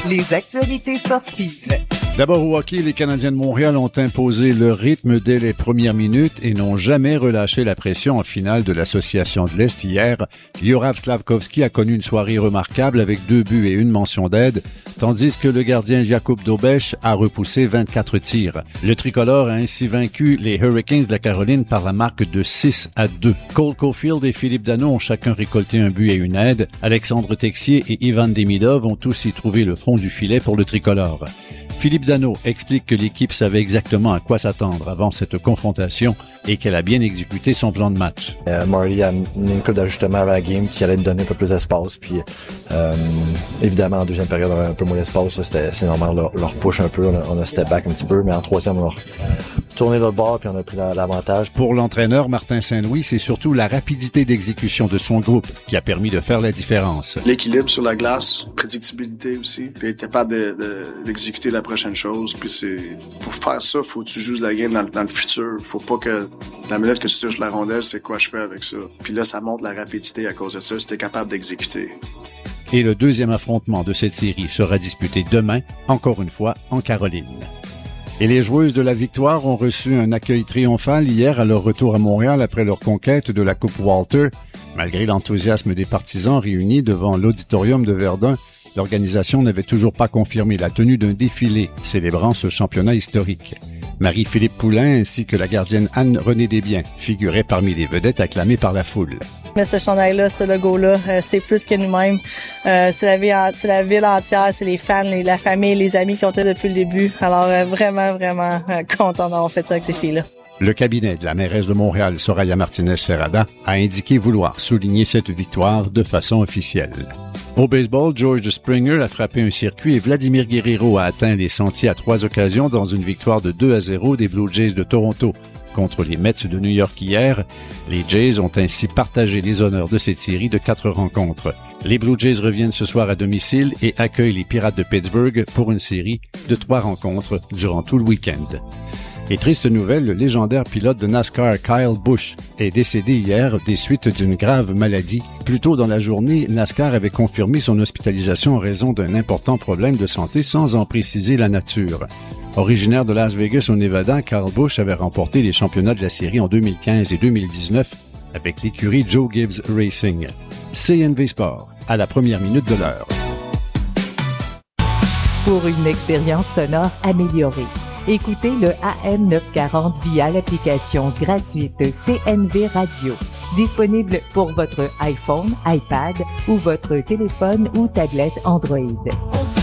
les actualités sportives. D'abord au hockey, les Canadiens de Montréal ont imposé leur rythme dès les premières minutes et n'ont jamais relâché la pression en finale de l'Association de l'Est hier. Juraj Slafkovský a connu une soirée remarquable avec 2 buts et une mention d'aide, tandis que le gardien Jakub Dobeš a repoussé 24 tirs. Le tricolore a ainsi vaincu les Hurricanes de la Caroline par la marque de 6-2. Cole Caulfield et Philippe Danault ont chacun récolté un but et une aide. Alexandre Texier et Ivan Demidov ont tous y trouvé le fond du filet pour le tricolore. Philippe Danault explique que l'équipe savait exactement à quoi s'attendre avant cette confrontation et qu'elle a bien exécuté son plan de match. Marty a amené une couple d'ajustements à la game qui allait nous donner un peu plus d'espace. Puis évidemment, en deuxième période, on avait un peu moins d'espace. C'est normal, leur push un peu, on a step back un petit peu, mais en troisième, on a tourné notre bord puis on a pris l'avantage. Pour l'entraîneur Martin Saint-Louis, c'est surtout la rapidité d'exécution de son groupe qui a permis de faire la différence. L'équilibre sur la glace, prédictibilité aussi, puis être capable d'exécuter la prochaine chose. Puis pour faire ça, faut que tu joues la game dans le futur. Faut pas que la minute que tu touches la rondelle, c'est quoi je fais avec ça. Puis là, ça montre la rapidité à cause de ça, si t'es capable d'exécuter. Et le deuxième affrontement de cette série sera disputé demain, encore une fois, en Caroline. Et les joueuses de la Victoire ont reçu un accueil triomphal hier à leur retour à Montréal après leur conquête de la Coupe Walter. Malgré l'enthousiasme des partisans réunis devant l'auditorium de Verdun, l'organisation n'avait toujours pas confirmé la tenue d'un défilé célébrant ce championnat historique. Marie-Philippe Poulain ainsi que la gardienne Anne-Renée Desbiens figuraient parmi les vedettes acclamées par la foule. Mais ce chandail-là, ce logo-là, c'est plus que nous-mêmes. C'est la ville entière, c'est les fans, la famille, les amis qui ont été depuis le début. Alors vraiment content d'avoir fait ça avec ces filles-là. Le cabinet de la mairesse de Montréal, Soraya Martinez-Ferrada, a indiqué vouloir souligner cette victoire de façon officielle. Au baseball, George Springer a frappé un circuit et Vladimir Guerrero a atteint les sentiers à 3 occasions dans une victoire de 2-0 des Blue Jays de Toronto. Contre les Mets de New York hier, les Jays ont ainsi partagé les honneurs de cette série de 4 rencontres. Les Blue Jays reviennent ce soir à domicile et accueillent les Pirates de Pittsburgh pour une série de 3 rencontres durant tout le week-end. Et triste nouvelle, le légendaire pilote de NASCAR Kyle Busch est décédé hier des suites d'une grave maladie. Plus tôt dans la journée, NASCAR avait confirmé son hospitalisation en raison d'un important problème de santé sans en préciser la nature. Originaire de Las Vegas au Nevada, Kyle Busch avait remporté les championnats de la série en 2015 et 2019 avec l'écurie Joe Gibbs Racing. CNV Sport, à la première minute de l'heure. Pour une expérience sonore améliorée, écoutez le AM 940 via l'application gratuite CNV Radio. Disponible pour votre iPhone, iPad ou votre téléphone ou tablette Android.